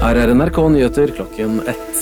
Her NRK Nyheter klokken 1.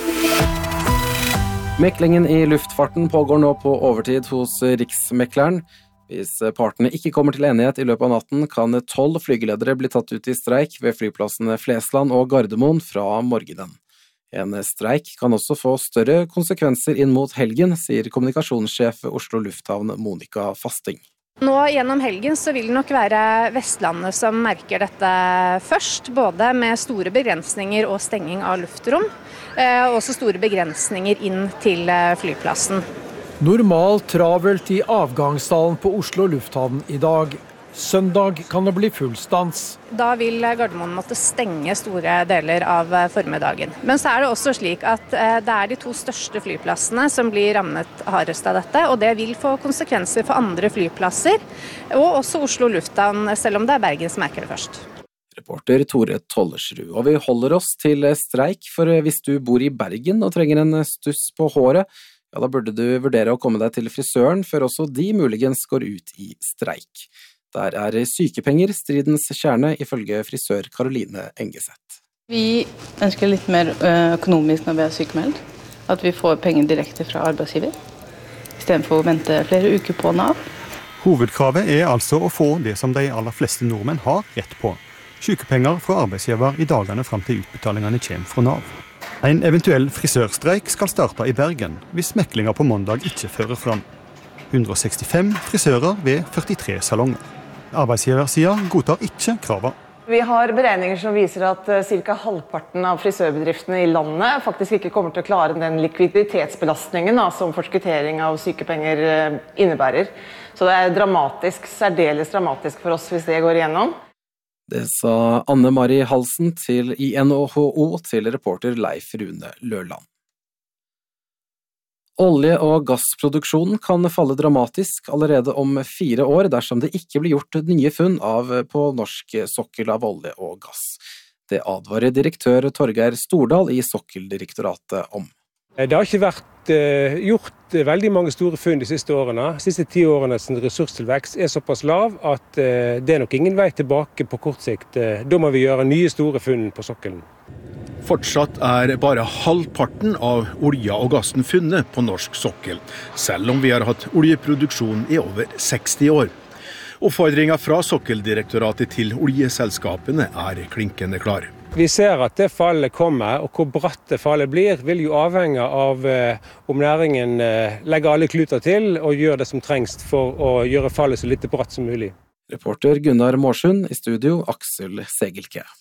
Meklingen i luftfarten pågår nå på overtid hos Riksmekleren. Hvis partene ikke kommer til enighet i løpet av natten, kan 12 flygeledere bli tatt ut i streik ved flyplassene Flesland og Gardermoen fra morgenen. En streik kan også få større konsekvenser inn mot helgen, sier kommunikasjonssjef ved Oslo Lufthavn Monica Fasting. Nå gjennom helgen så vil det nok være Vestlandet som merker dette først, både med store begrensninger og stenging av luftrom, og også store begrensninger inn til flyplassen. Normalt travelt i avgangshallen på Oslo Lufthavn i dag. Søndag kan det bli full stans. Da vil Gardermoen måtte stenge store deler av formiddagen. Men så er det også slik at det er de 2 største flyplassene som blir rammet hardest av dette, og det vil få konsekvenser for andre flyplasser, og også Oslo Lufthavn, selv om det er Bergen som merker det først. Reporter Tore Tollersrud, og vi holder oss til streik, for hvis du bor i Bergen og trenger en stuss på håret, ja, da burde du vurdere å komme deg til frisøren, før også de muligens går ut i streik. Der er sykepenger stridens kjerne, ifølge frisør Karoline Engeseth. Vi ønsker litt mer økonomisk når vi er sykemeldt. At vi får penger direkte fra arbeidsgiver, i stedet for å vente flere uker på Nav. Hovedkravet er altså å få det som de aller fleste nordmenn har rett på. Sykepenger fra arbeidsgiver i dagene frem til utbetalingene kommer fra Nav. En eventuell frisørstreik skal starte i Bergen, hvis meklinga på mandag ikke fører fram. 165 frisører ved 43 salonger. Arbeidsgiversiden godtar ikke kravet. Vi har beregninger som viser at ca. halvparten av frisørbedriftene i landet faktisk ikke kommer til å klare den likviditetsbelastningen som forskuttering av sykepenger innebærer. Så det er dramatisk, særdeles dramatisk for oss hvis det går igjennom. Det sa Anne Marie Halsen i NHO til reporter Leif Rune Lørland. Olje- og gassproduksjonen kan falle dramatisk allerede om 4 år dersom det ikke blir gjort nye funn på norsk sokkel av olje og gass. Det advarer direktør Torgeir Stordal i Sokkeldirektoratet om. Det har ikke vært gjort veldig mange store funn de siste årene. De siste 10 årenes ressurstilvekst er såpass lav at det er nok ingen vei tilbake på kort sikt. Da må vi gjøre nye store funn på sokkelen. Fortsatt er bare halvparten av olja og gassen funnet på norsk sokkel, selv om vi har hatt oljeproduksjon i over 60 år. Oppfordringen fra Sokkeldirektoratet til oljeselskapene er klinkende klar. Vi ser at det fallet kommer, og hvor bratt det fallet blir, vil jo avhenge av om næringen legger alle kluter til og gjør det som trengs for å gjøre fallet så litt bratt som mulig. Reporter Gunnar Mårsund, i studio Aksel Segelke.